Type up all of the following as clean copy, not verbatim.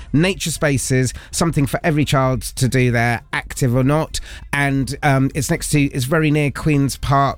nature spaces, something for every child to do there, active or not. And it's very near Queen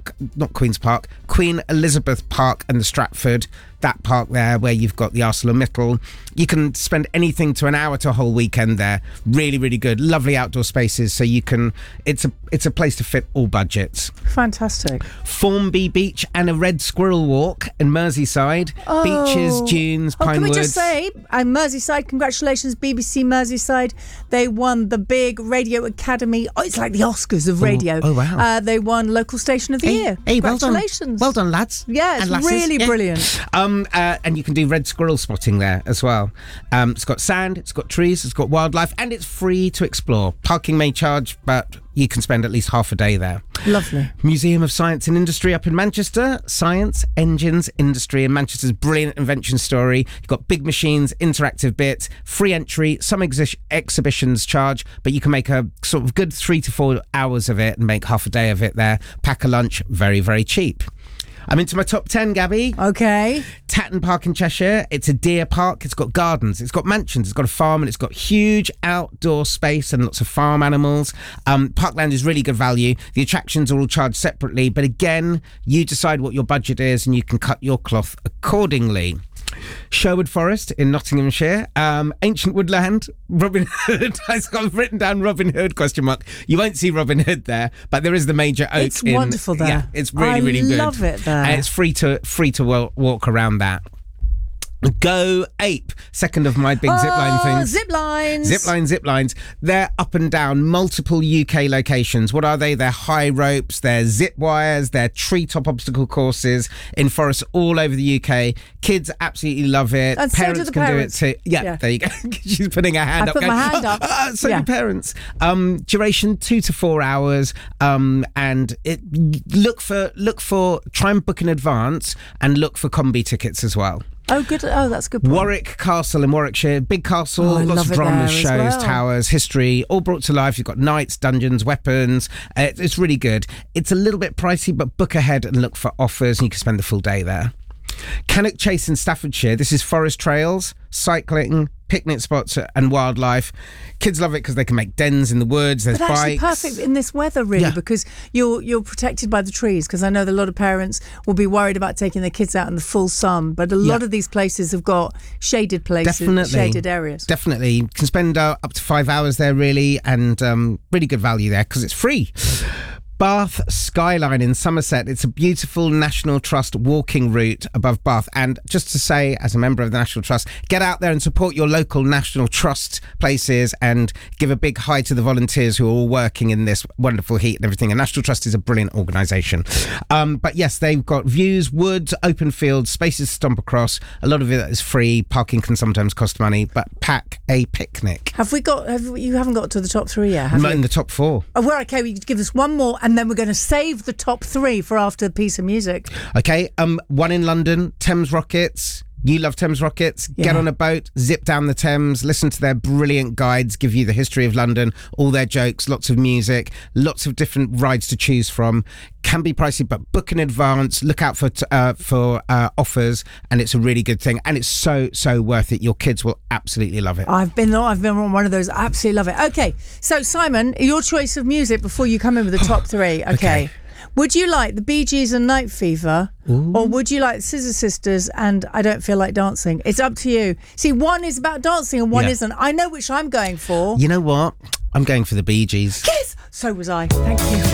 Elizabeth Park and the Stratford, that park there where you've got the ArcelorMittal. You can spend anything to an hour to a whole weekend there. Really, really good. Lovely outdoor spaces. So you can, it's a place to fit all budgets. Fantastic. Formby Beach and a Red Squirrel Walk in Merseyside. Oh. Beaches, dunes, pine can we woods. just say, Merseyside, congratulations, BBC Merseyside. They won the big Radio Academy. Oh, it's like the Oscars of radio. Oh, wow. They won Local Station of the Year. Hey, congratulations. Well done, lads. Yeah, it's and lasses. really brilliant. And you can do red squirrel spotting there as well. It's got sand, it's got trees, it's got wildlife, and it's free to explore. Parking may charge, but you can spend at least half a day there. Lovely. Museum of Science and Industry up in Manchester. Science, engines, industry, and Manchester's brilliant invention story. You've got big machines, interactive bits, free entry. Some exhibitions charge, but you can make a sort of good 3 to 4 hours of it and make half a day of it there. Pack a lunch, very, very cheap. I'm into my top 10, Gabby. Okay. Tatton Park in Cheshire. It's a deer park. It's got gardens. It's got mansions. It's got a farm, and it's got huge outdoor space and lots of farm animals. Parkland is really good value. The attractions are all charged separately, but again, you decide what your budget is and you can cut your cloth accordingly. Sherwood Forest in Nottinghamshire. Ancient Woodland. Robin Hood. I've written down Robin Hood ? You won't see Robin Hood there, but there is the major oak. It's wonderful there. Yeah, it's really, really good. I love it there. And it's free to walk around that. Go Ape, second of my big zipline things. Zip lines. They're up and down multiple UK locations. What are they? They're high ropes, they're zip wires, they're treetop obstacle courses in forests all over the UK. Kids absolutely love it. And parents so do the can parents. do it too. Yeah, there you go. She's putting her hand up. I put my hand up. So do parents. Duration 2 to 4 hours. And try and book in advance and look for combi tickets as well. Oh, good. Oh, that's a good point. Warwick Castle in Warwickshire. Big castle, lots of dramas, shows, towers, history, all brought to life. You've got knights, dungeons, weapons. It's really good. It's a little bit pricey, but book ahead and look for offers and you can spend the full day there. Cannock Chase in Staffordshire. This is forest trails, cycling, picnic spots and wildlife. Kids love it because they can make dens in the woods. There's bikes. Actually perfect in this weather, really, because you're protected by the trees. Because I know that a lot of parents will be worried about taking their kids out in the full sun, but a lot of these places have got shaded places, shaded areas. Definitely, you can spend up to 5 hours there, really, and really good value there because it's free. Bath Skyline in Somerset. It's a beautiful National Trust walking route above Bath. And just to say, as a member of the National Trust, get out there and support your local National Trust places and give a big hi to the volunteers who are all working in this wonderful heat and everything. And National Trust is a brilliant organisation. But yes, they've got views, woods, open fields, spaces to stomp across. A lot of it is free. Parking can sometimes cost money, but pack a picnic. You haven't got to the top 3 yet, have you? In the top 4. Oh, well, okay, we give us one more and then we're going to save the top 3 for after a piece of music. Okay, one in London, Thames Rockets. You love Thames Rockets. Yeah. Get on a boat, zip down the Thames, listen to their brilliant guides, give you the history of London, all their jokes, lots of music, lots of different rides to choose from. Can be pricey, but book in advance, look out for offers, and it's a really good thing. And it's so worth it. Your kids will absolutely love it. I've been on one of those. I absolutely love it. Okay, so Simon, your choice of music before you come in with the top 3. Okay. Would you like the Bee Gees and Night Fever? Ooh. Or would you like Scissor Sisters and I Don't Feel Like Dancing? It's up to you. See, one is about dancing and one isn't. I know which I'm going for. You know what? I'm going for the Bee Gees. Yes! So was I. Thank you.